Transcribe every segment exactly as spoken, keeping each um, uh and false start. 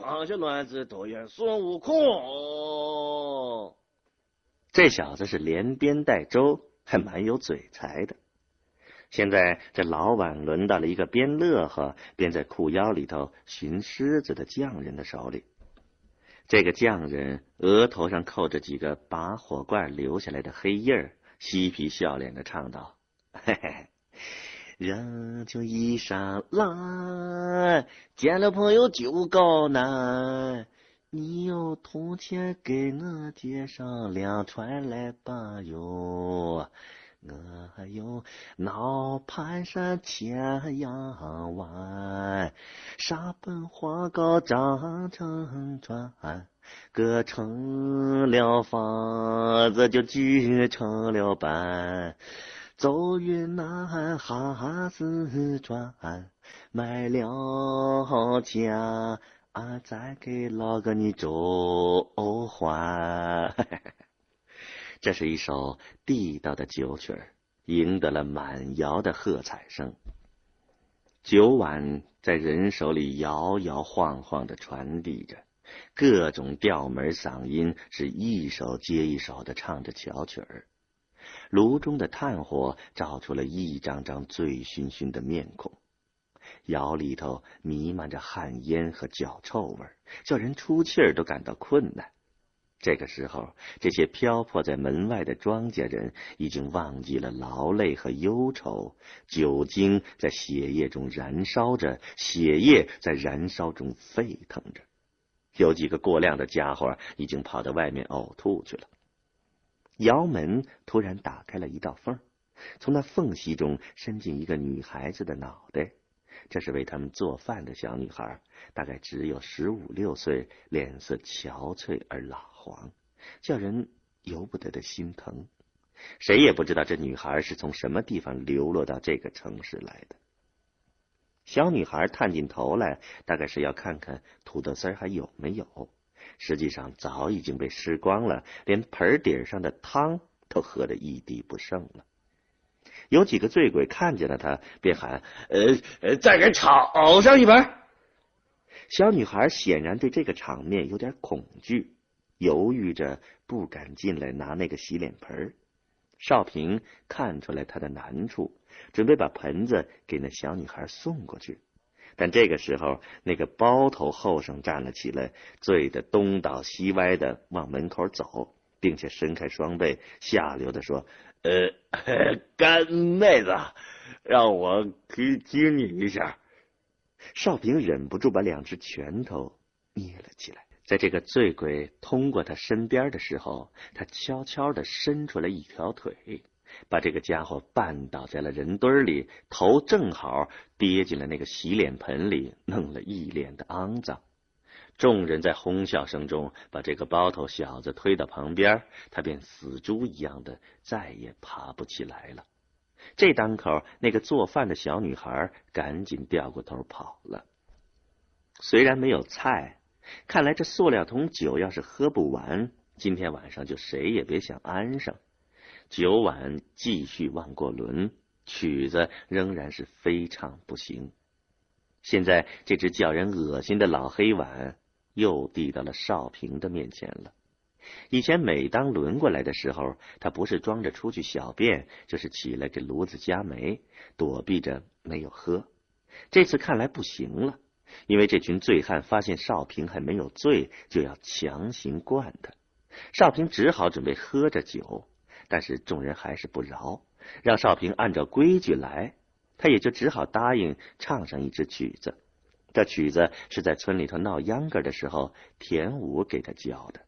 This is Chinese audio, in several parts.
创下乱子多演孙悟空。 这小子是连编带周，还蛮有嘴才的。现在这老碗轮到了一个边乐呵边在裤腰里头寻狮子的匠人的手里。这个匠人额头上扣着几个拔火罐留下来的黑印儿，嬉皮笑脸的唱道：嘿嘿，人就一上来，见了朋友就告难，你有铜钱给我接上两串来吧哟，我有脑盘山千阳湾，沙本花糕张成川，割成了房子就锯成了板，走云南哈四川，买了家啊，再给老哥你周还。这是一首地道的酒曲儿，赢得了满窑的喝彩声。酒碗在人手里摇摇晃晃地传递着，各种调门嗓音是一首接一首地唱着巧曲儿。炉中的炭火照出了一张张醉醺醺的面孔，窑里头弥漫着汗烟和脚臭味，叫人出气儿都感到困难。这个时候，这些漂泊在门外的庄稼人已经忘记了劳累和忧愁，酒精在血液中燃烧着，血液在燃烧中沸腾着。有几个过量的家伙已经跑到外面呕吐去了。窑门突然打开了一道缝，从那缝隙中伸进一个女孩子的脑袋。这是为他们做饭的小女孩，大概只有十五六岁，脸色憔悴而老黄，叫人由不得的心疼。谁也不知道这女孩是从什么地方流落到这个城市来的。小女孩探进头来，大概是要看看土豆丝还有没有，实际上早已经被吃光了，连盆底上的汤都喝得一滴不剩了。有几个醉鬼看见了他，便喊：呃呃，再给炒上一盆。小女孩显然对这个场面有点恐惧，犹豫着不敢进来拿那个洗脸盆。少平看出来她的难处，准备把盆子给那小女孩送过去，但这个时候那个包头后生站了起来，醉得东倒西歪的往门口走，并且伸开双臂，下流的说：呃，干妹子，让我提醒你一下。少平忍不住把两只拳头捏了起来。在这个醉鬼通过他身边的时候，他悄悄地伸出来一条腿，把这个家伙绊倒在了人堆里，头正好跌进了那个洗脸盆里，弄了一脸的肮脏。众人在哄笑声中把这个包头小子推到旁边，他便死猪一样的再也爬不起来了。这当口，那个做饭的小女孩赶紧掉过头跑了。虽然没有菜，看来这塑料桶酒要是喝不完，今天晚上就谁也别想安上。酒碗继续往过轮，曲子仍然是非唱不行。现在这只叫人恶心的老黑碗又递到了少平的面前了。以前每当轮过来的时候，他不是装着出去小便，就是起来给炉子加煤，躲避着没有喝。这次看来不行了，因为这群醉汉发现少平还没有醉，就要强行灌他。少平只好准备喝着酒，但是众人还是不饶，让少平按照规矩来，他也就只好答应唱上一支曲子。这曲子是在村里头闹秧歌的时候田武给他教的。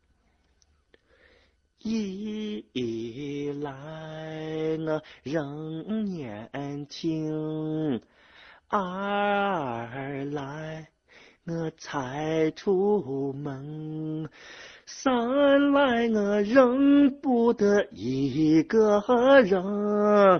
一来我仍年轻，二来我才出门，三来我认不得一个人。